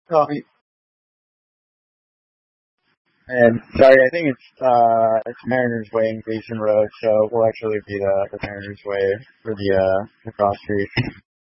Oh, and sorry, I think it's Mariners Way in Gleason Road, so we'll actually be the Mariners Way for the cross street.